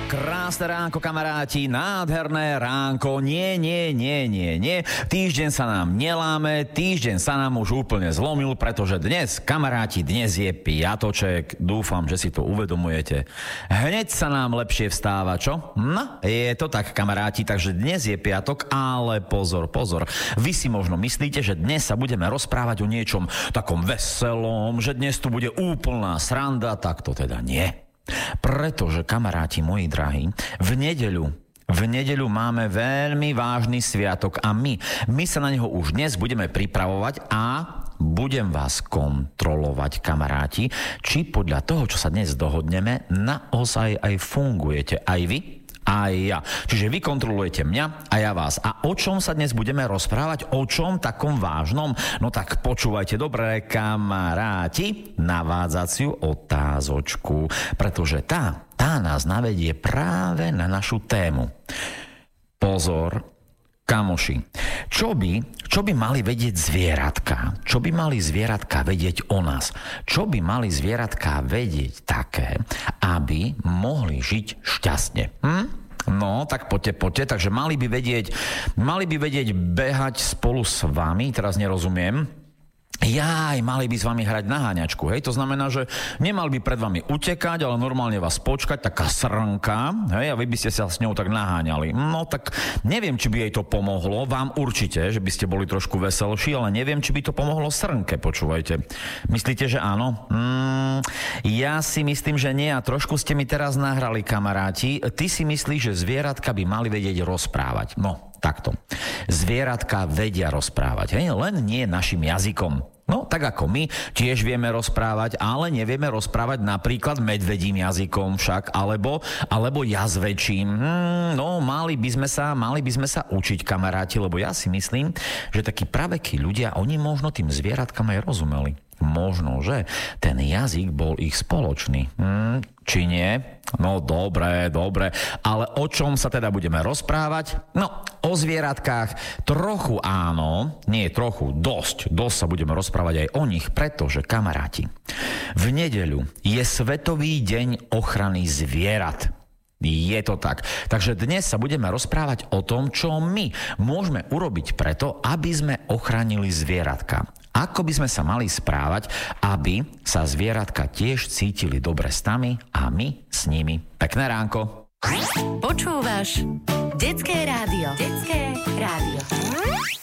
Krásne ránko, kamaráti, nádherné ránko. Nie. Týždeň sa nám neláme, týždeň sa nám už úplne zlomil, pretože dnes, kamaráti, dnes je piatoček. Dúfam, že si to uvedomujete. Hneď sa nám lepšie vstáva, čo? No, je to tak, kamaráti, takže dnes je piatok, ale pozor. Vy si možno myslíte, že dnes sa budeme rozprávať o niečom takom veselom, že dnes tu bude úplná sranda, tak to teda nie. Pretože, kamaráti moji drahí, v nedeľu máme veľmi vážny sviatok a my sa na neho už dnes budeme pripravovať a budem vás kontrolovať, kamaráti, či podľa toho, čo sa dnes dohodneme, naozaj aj fungujete. Aj vy? Aj ja. Čiže vy kontrolujete mňa a ja vás. A o čom sa dnes budeme rozprávať? O čom takom vážnom? No tak počúvajte dobre, kamaráti, navádzaciu otázočku, pretože tá nás navedie práve na našu tému. Pozor, kamoši, čo by mali vedieť zvieratka? Čo by mali zvieratka vedieť o nás? Čo by mali zvieratka vedieť také, aby mohli žiť šťastne? No, tak poďte. Takže mali by vedieť behať spolu s vami, teraz nerozumiem. Mali by s vami hrať na háňačku, hej? To znamená, že nemal by pred vami utekať, ale normálne vás počkať, taká srnka, hej? A vy by ste sa s ňou tak naháňali. No tak neviem, či by jej to pomohlo, vám určite, že by ste boli trošku veselší, ale neviem, či by to pomohlo srnke, počúvajte. Myslíte, že áno? Ja si myslím, že nie a trošku ste mi teraz nahrali, kamaráti. Ty si myslíš, že zvieratka by mali vedieť rozprávať. No, takto. Zvieratka vedia rozprávať, hej? Len nie našim jazykom. No, tak ako my tiež vieme rozprávať, ale nevieme rozprávať napríklad medvedím jazykom však, alebo jazvečím. No, mali by sme sa učiť, kamaráti, lebo ja si myslím, že takí pravekí ľudia, oni možno tým zvieratkám aj rozumeli. Možno, že ten jazyk bol ich spoločný. Či nie? No, dobre. Ale o čom sa teda budeme rozprávať? No, o zvieratkách trochu áno, nie trochu, dosť sa budeme rozprávať aj o nich, pretože, kamaráti, v nedeľu je Svetový deň ochrany zvierat. Je to tak. Takže dnes sa budeme rozprávať o tom, čo my môžeme urobiť preto, aby sme ochránili zvieratka. Ako by sme sa mali správať, aby sa zvieratka tiež cítili dobre s nami a my s nimi. Pekné ránko. Počúvaš Detské rádio.